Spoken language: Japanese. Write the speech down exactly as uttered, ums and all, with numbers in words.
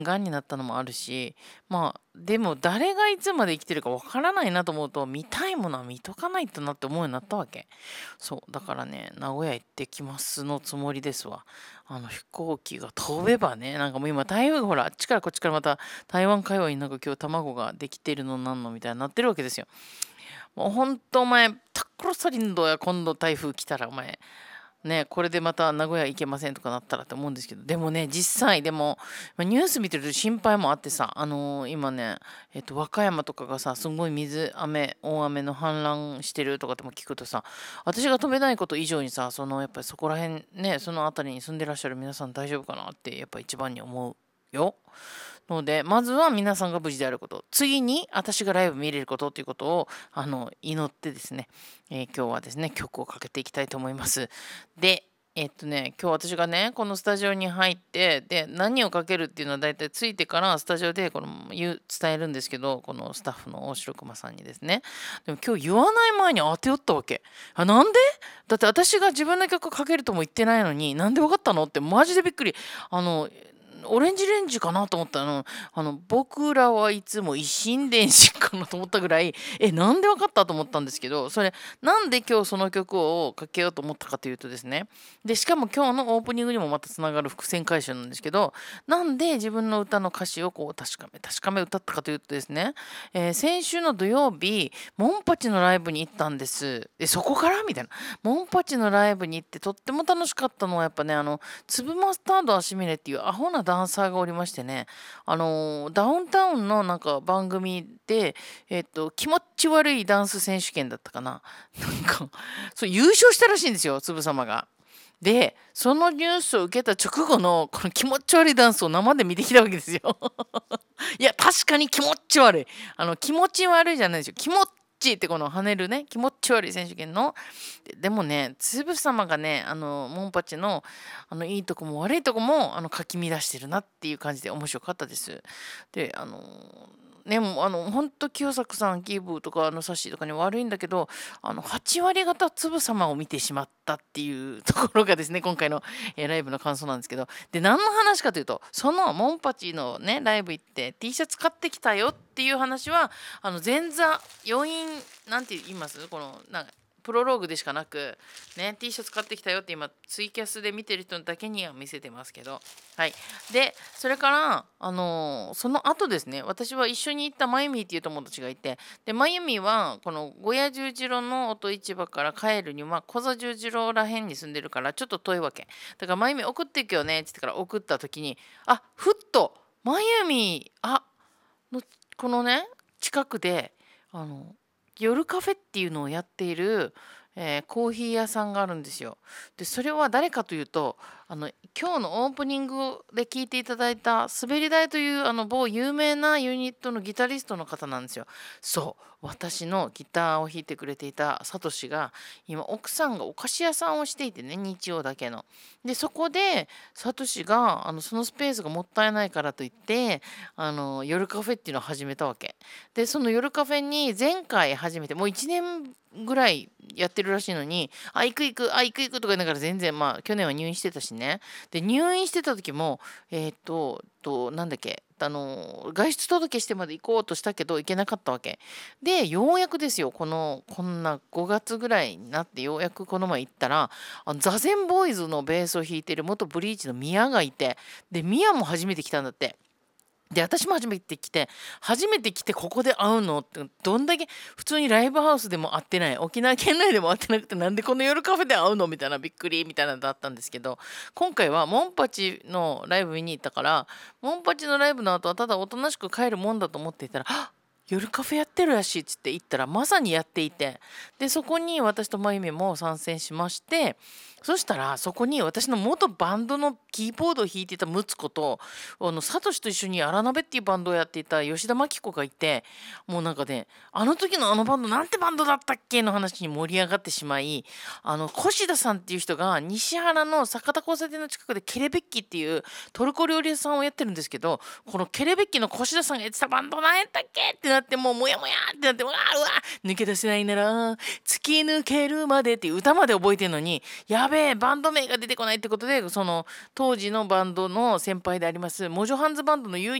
がんになったのもあるし、まあ、でも誰がいつまで生きてるかわからないなと思うと、見たいものは見とかないとなって思うようになったわけ。そう、だからね、名古屋行ってきますのつもりですわ。あの飛行機が飛べばね、なんかもう今台風がほら、あっちからこっちからまた台湾海外になんか今日卵ができてるのなんのみたいになってるわけですよ。もうほんとお前、タックロサリンドや今度台風来たらお前、ね、これでまた名古屋行けませんとかなったらって思うんですけど、でもね、実際、でも、まニュース見てると心配もあってさ、あのー今ね、えっと、和歌山とかがさ、すごい水、雨、大雨の氾濫してるとかっても聞くとさ、私が飛べないこと以上にさ、その、やっぱりそこら辺、ね、その辺りに住んでらっしゃる皆さん大丈夫かなって、やっぱ一番に思うよ。ので、まずは皆さんが無事であること、次に私がライブ見れることっていうことをあの祈ってですね、えー今日はですね、曲をかけていきたいと思います。で、えっとね、今日私がね、このスタジオに入って、で、何をかけるっていうのは大体ついてからスタジオでこの言う伝えるんですけど、このスタッフの大城熊さんにですね。でも今日言わない前に当てよったわけ。あ、なんでだって私が自分の曲かけるとも言ってないのに、なんでわかったのってマジでびっくり。あの、オレンジレンジかなと思ったの。あの、僕らはいつも維新伝心かなと思ったぐらい、え、なんでわかったと思ったんですけど、それ、なんで今日その曲をかけようと思ったかというとですね、で、しかも今日のオープニングにもまたつながる伏線回収なんですけど、なんで自分の歌の歌詞をこう確かめ、確かめ歌ったかというとですね、えー先週の土曜日、モンパチのライブに行ったんです。で、そこからみたいな。モンパチのライブに行ってとっても楽しかったのはやっぱね、あの、粒マスタード足ミレっていうアホなダンサーがおりましてね、あのーダウンタウンのなんか番組で、えっと、気持ち悪いダンス選手権だったかな。なんか、そう、優勝したらしいんですよ、粒様が。で、そのニュースを受けた直後のこの気持ち悪いダンスを生で見てきたわけですよ。いや、確かに気持ち悪い。あの、気持ち悪いじゃないですよ。気持ちいいってこの跳ねるね、気持ち悪い選手権の。ででもね、つぶさまがね、あの、モンパチの、あの、いいとこも悪いとこも、あの、かき乱してるなっていう感じで面白かったです。で、あの、ね、もうあの、ほんと清作さん、キーブーとか、あの、サッシーとかに悪いんだけど、あの、はち割方つぶさまを見てしまったっていうところがですね、今回の、えーライブの感想なんですけど、で、何の話かというと、そのモンパチのね、ライブ行って T シャツ買ってきたよっていう話は、あの、前座、余韻、なんて言いますこの、なんか、プロローグでしかなく、ね、T シャツ買ってきたよって今、ツイキャスで見てる人だけには見せてますけど、はい。で、それから、あのーその後ですね、私は一緒に行ったまゆみっていう友達がいて、で、まゆみは、この小屋十字路の音市場から帰るには、小座十字路らへんに住んでるから、ちょっと遠いわけ。だから、まゆみ送っていくよねって言ってから送った時に、あ、ふっと、まゆみ、あ、の、このね、近くで、あの、夜カフェっていうのをやっている、えーコーヒー屋さんがあるんですよ。で、それは誰かというと、あの、今日のオープニングで聞いていただいた滑り台というあの某有名なユニットのギタリストの方なんですよ。そう、私のギターを弾いてくれていたサトシが、今奥さんがお菓子屋さんをしていてね、日曜だけの。で、そこでサトシがあのそのスペースがもったいないからといって、あの夜カフェっていうのを始めたわけ。で、その夜カフェに前回始めて、もういちねんぐらいやってるらしいのに、あ、行く行く、あ、行く行くとか言いながら全然、まあ、去年は入院してたしね。で、入院してた時も、えーっと、と、なんだっけ、あの、外出届してまで行こうとしたけど、行けなかったわけ。で、ようやくですよ、この、こんなごがつぐらいになって、ようやくこの前行ったら、あの座禅ボーイズのベースを弾いてる元ブリーチのミヤがいて、で、ミヤも初めて来たんだって。で、私も初めて来て、初めて来てここで会うのって、どんだけ普通にライブハウスでも会ってない、沖縄県内でも会ってなくて、なんでこの夜カフェで会うのみたいなびっくりみたいなのだったんですけど、今回はモンパチのライブ見に行ったから、モンパチのライブの後はただおとなしく帰るもんだと思っていたら、あ、夜カフェやってるらしいっつって言ったらまさにやっていて、でそこに私とまゆみも参戦しまして、そしたらそこに私の元バンドのキーボードを弾いていたムツコと、あのサトシと一緒に荒鍋っていうバンドをやっていた吉田真紀子がいて、もうなんかね、あの時のあのバンドなんてバンドだったっけの話に盛り上がってしまい、あの越田さんっていう人が西原の坂田交差点の近くでケレベッキっていうトルコ料理屋さんをやってるんですけど、このケレベッキの越田さんがやってたバンドなんやったっけってなってもうモヤモヤってなって、うわうわ抜け出せないなら突き抜けるまでっていう歌まで覚えてるのに、やべえバンド名が出てこないってことで、その当時のバンドの先輩でありますモジョハンズバンドのゆう